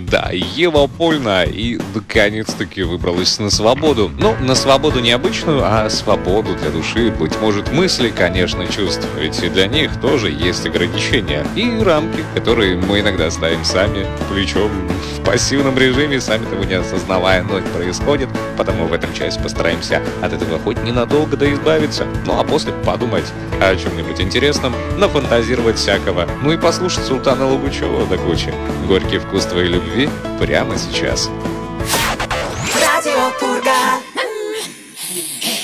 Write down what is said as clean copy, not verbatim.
Да, Ева Польна и наконец-таки выбралась на свободу. Ну, на свободу не обычную, а свободу для души, быть может, мысли, конечно, чувств. Ведь и для них тоже есть ограничения и рамки, которые мы иногда ставим сами, причем в пассивном режиме, сами того не осознавая, но это происходит. Потому в этом части постараемся от этого хоть ненадолго да избавиться. Ну а после подумать о чем-нибудь интересном, нафантазировать всякого. Ну и послушать Султана Лагучева до кучи. Горький вкус твоей любви прямо сейчас. Радио Пурга.